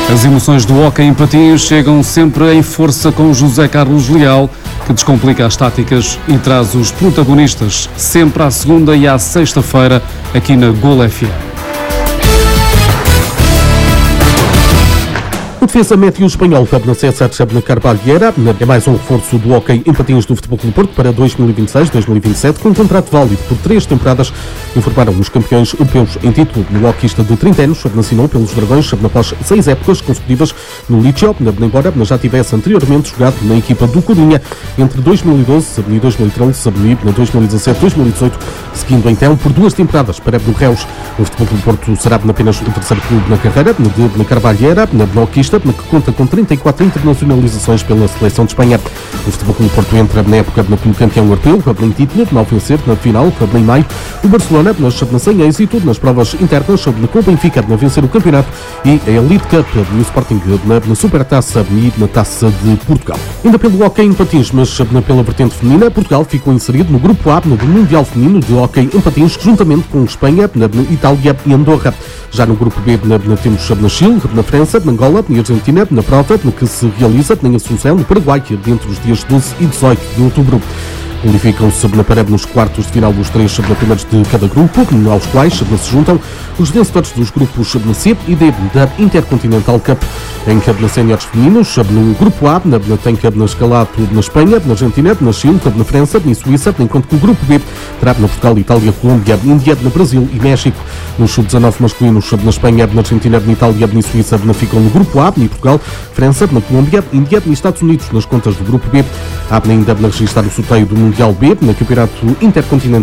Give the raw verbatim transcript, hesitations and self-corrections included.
As emoções do hóquei em patins chegam sempre em força com José Carlos Leal, que descomplica as táticas e traz os protagonistas sempre à segunda e à sexta-feira aqui na Gol F M. O defesa médio espanhol Pablo César Carvalheira é mais um reforço do hóquei em patins do Futebol Clube do Porto para dois mil e vinte e seis dois mil e vinte e sete, com um contrato válido por três temporadas, informaram os campeões europeus em título. O hóqueista de trinta anos assinou pelos Dragões após seis épocas consecutivas no Liceo, embora já tivesse anteriormente jogado na equipa do Coruña entre dois mil e doze e dois mil e treze, dois mil e dezassete dois mil e dezoito, seguindo então por duas temporadas para o Reus. O Futebol Clube do Porto será apenas o terceiro clube na carreira de Carvalheira, na hóqueista, que conta com trinta e quatro internacionalizações pela seleção de Espanha. O Futebol Clube do Porto entra na época como campeão europeu, em título, ao vencer na final, em maio. O Barcelona, sem êxito nas provas internas, com o Benfica a vencer o campeonato, e a Elite Cup e o Sporting na Supertaça e na Taça de Portugal. Ainda pelo hóquei em patins, mas pela vertente feminina, Portugal ficou inserido no grupo A do Mundial Feminino de hóquei em patins, juntamente com Espanha, Itália e Andorra. Já no grupo B temos na Chile, na França, na Angola e Argentina, na prova que se realiza em Assunção, no Paraguai, entre os dias doze e dezoito de outubro. Qualificam-se para nos quartos de final os três primeiros de cada grupo, aos quais se juntam os vencedores dos grupos C e D da Intercontinental Cup. Em que na séniores femininos, no grupo A, tem que na escalado na Espanha, na Argentina, na Chile, na França e Suíça, enquanto que o grupo B terá na Portugal, Itália, Colômbia, Índia, no Brasil e México. Nos sub dezanove masculinos, na Espanha, na Argentina, na Itália e Suíça, ficam no grupo A, e Portugal, França, na Colômbia, Índia e Estados Unidos nas contas do grupo B. Há ainda a registrar o sorteio do Mundial B, no Campeonato Intercontinental